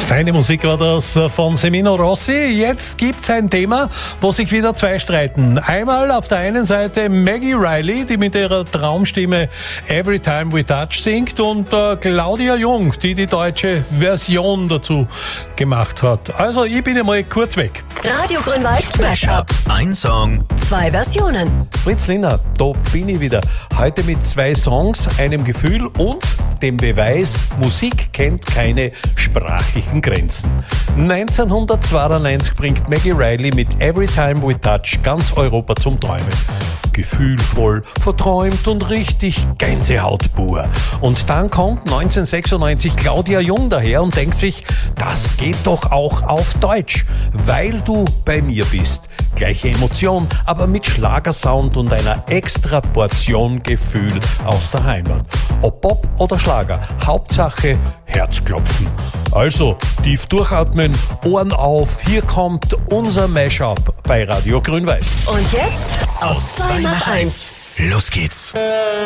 Feine Musik war das von Semino Rossi. Jetzt gibt's ein Thema, wo sich wieder zwei streiten. Einmal auf der einen Seite Maggie Reilly, die mit ihrer Traumstimme Every Time We Touch singt, und Claudia Jung, die die deutsche Version dazu gemacht hat. Also ich bin einmal kurz weg. Radio Grün-Weiß Mashup. Ein Song, zwei Versionen. Fritz Lindner, da bin ich wieder. Heute mit zwei Songs, einem Gefühl und dem Beweis, Musik kennt keine sprachlichen Grenzen. 1992 bringt Maggie Reilly mit Every Time We Touch ganz Europa zum Träumen. Gefühlvoll, verträumt und richtig Gänsehaut pur. Und dann kommt 1996 Claudia Jung daher und denkt sich, das geht doch auch auf Deutsch, weil du bei mir bist. Gleiche Emotion, aber mit Schlagersound und einer extra Portion Gefühl aus der Heimat. Ob Pop oder Schlager, Hauptsache Herzklopfen. Also, tief durchatmen, Ohren auf, hier kommt unser Mashup bei Radio Grün-Weiß. Und jetzt aus 2 nach 1. los geht's.